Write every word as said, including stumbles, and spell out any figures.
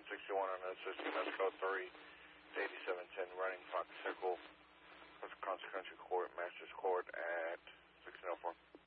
sixty-one on the system. Let's go three, eighty-seven ten, running Fox Circle, Consequential Court, Masters Court at sixteen oh four.